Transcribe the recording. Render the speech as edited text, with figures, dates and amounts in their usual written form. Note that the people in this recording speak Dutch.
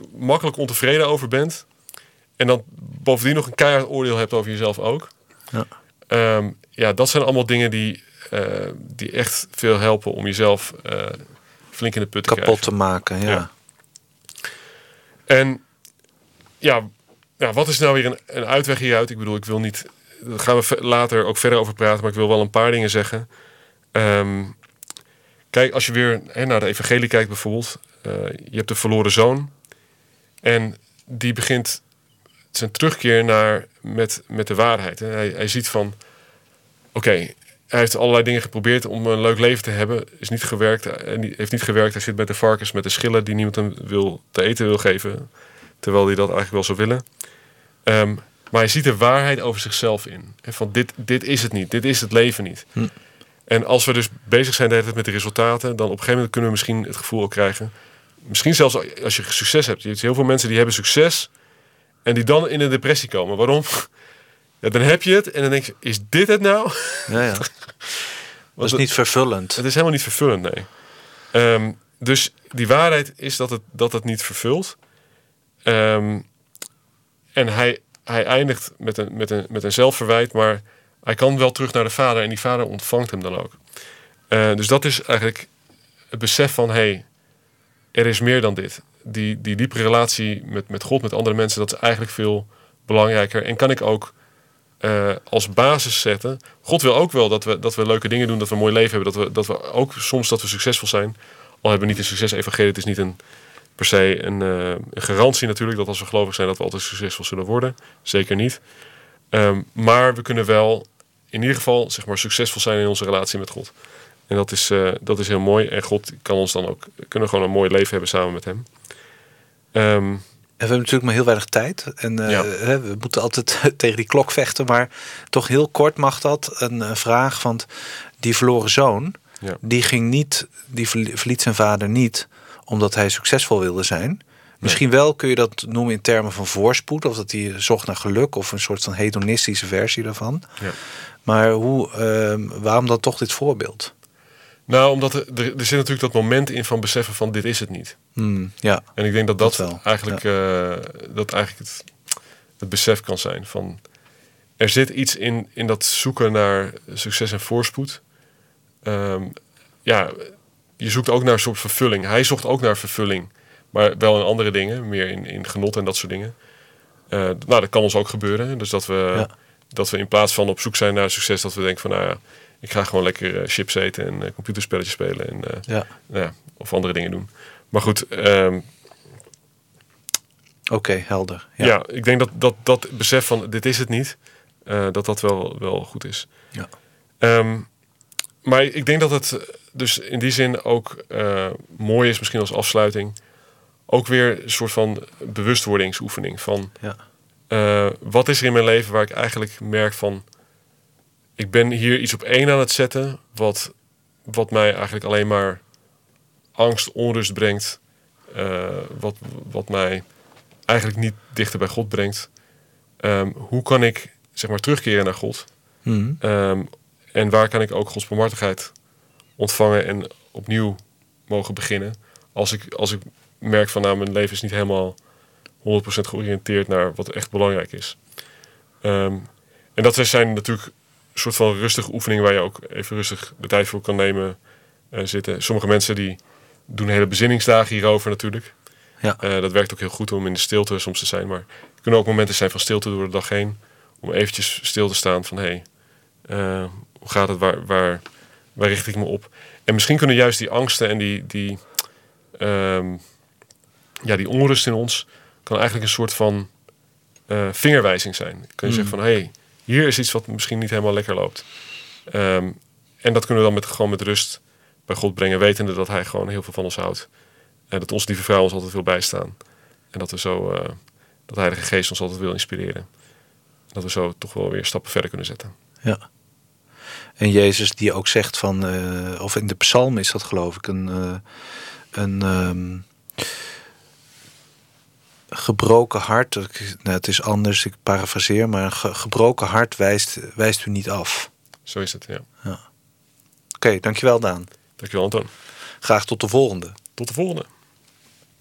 makkelijk ontevreden over bent. En dan bovendien nog een keihard oordeel hebt over jezelf ook. Ja, dat zijn allemaal dingen die echt veel helpen om jezelf flink in de put te krijgen. Kapot te maken, ja. En ja, wat is nou weer een uitweg hieruit? Ik bedoel, ik wil niet... Daar gaan we later ook verder over praten, maar ik wil wel een paar dingen zeggen. Kijk, als je weer naar de evangelie kijkt bijvoorbeeld. Je hebt de verloren zoon. En die begint zijn terugkeer met de waarheid. Hij ziet van... Oké, hij heeft allerlei dingen geprobeerd om een leuk leven te hebben. Heeft niet gewerkt. Hij zit met de varkens, met de schillen die niemand hem te eten wil geven. Terwijl hij dat eigenlijk wel zou willen. Maar hij ziet de waarheid over zichzelf in. En van dit is het niet. Dit is het leven niet. En als we dus bezig zijn de hele tijd met de resultaten... dan op een gegeven moment kunnen we misschien het gevoel ook krijgen... misschien zelfs als je succes hebt. Je hebt heel veel mensen die hebben succes... en die dan in een depressie komen. Waarom? Ja, dan heb je het en dan denk je... is dit het nou? Ja. Dat is niet vervullend. Het is helemaal niet vervullend, nee. Dus die waarheid is dat het niet vervult. En hij eindigt met een zelfverwijt... maar hij kan wel terug naar de vader... en die vader ontvangt hem dan ook. Dus dat is eigenlijk het besef van... er is meer dan dit. Die diepere relatie met God, met andere mensen... dat is eigenlijk veel belangrijker. En kan ik ook als basis zetten... God wil ook wel dat we leuke dingen doen... dat we een mooi leven hebben... dat we ook soms dat we succesvol zijn. Al hebben we niet een succes-evangelie... het is niet per se een garantie natuurlijk... dat als we gelovig zijn... dat we altijd succesvol zullen worden. Zeker niet. Maar we kunnen wel in ieder geval zeg maar, succesvol zijn in onze relatie met God. En dat is heel mooi. En God kan ons dan ook... kunnen gewoon een mooi leven hebben samen met hem. En we hebben natuurlijk maar heel weinig tijd. En we moeten altijd tegen die klok vechten. Maar toch heel kort mag dat. Een vraag van die verloren zoon. Ja. Die verliet zijn vader niet omdat hij succesvol wilde zijn. Misschien wel kun je dat noemen in termen van voorspoed. Of dat hij zocht naar geluk. Of een soort van hedonistische versie daarvan. Ja. Maar waarom dan toch dit voorbeeld? Nou, omdat er zit natuurlijk dat moment in van beseffen van dit is het niet. Ja, en ik denk dat eigenlijk, het besef kan zijn van... Er zit iets in dat zoeken naar succes en voorspoed. Je zoekt ook naar een soort vervulling. Hij zocht ook naar vervulling. Maar wel in andere dingen. Meer in genot en dat soort dingen. Dat kan ons ook gebeuren. Dus dat we in plaats van op zoek zijn naar succes... dat we denken van ik ga gewoon lekker chips eten en computerspelletjes spelen. En, of andere dingen doen. Maar goed. Oké, helder. Ja, ik denk dat besef van dit is het niet. Dat wel goed is. Ja. Maar ik denk dat het dus in die zin ook mooi is, misschien als afsluiting... ook weer een soort van bewustwordingsoefening. Van wat is er in mijn leven waar ik eigenlijk merk van... ik ben hier iets op één aan het zetten... wat mij eigenlijk alleen maar angst, onrust brengt... wat mij eigenlijk niet dichter bij God brengt. Hoe kan ik zeg maar terugkeren naar God? En waar kan ik ook Gods barmhartigheid ontvangen... en opnieuw mogen beginnen... als ik merk van mijn leven is niet helemaal 100% georiënteerd... naar wat echt belangrijk is. En dat zijn natuurlijk een soort van rustige oefeningen... waar je ook even rustig de tijd voor kan nemen zitten. Sommige mensen die doen hele bezinningsdagen hierover natuurlijk. Ja. Dat werkt ook heel goed om in de stilte soms te zijn. Maar er kunnen ook momenten zijn van stilte door de dag heen... om eventjes stil te staan van... hoe gaat het, waar richt ik me op? En misschien kunnen juist die angsten en die onrust in ons... kan eigenlijk een soort van vingerwijzing zijn. Kun je zeggen van... hier is iets wat misschien niet helemaal lekker loopt. En dat kunnen we dan gewoon met rust bij God brengen... wetende dat hij gewoon heel veel van ons houdt. En dat onze lieve vrouw ons altijd wil bijstaan. En dat we zo... dat de Heilige Geest ons altijd wil inspireren. Dat we zo toch wel weer stappen verder kunnen zetten. Ja. En Jezus die ook zegt van... of in de psalm is dat geloof ik... een gebroken hart... het is anders, ik parafraseer... maar een gebroken hart wijst u niet af. Zo is het, ja. Oké, dankjewel Daan. Dankjewel Anton. Graag tot de volgende. Tot de volgende.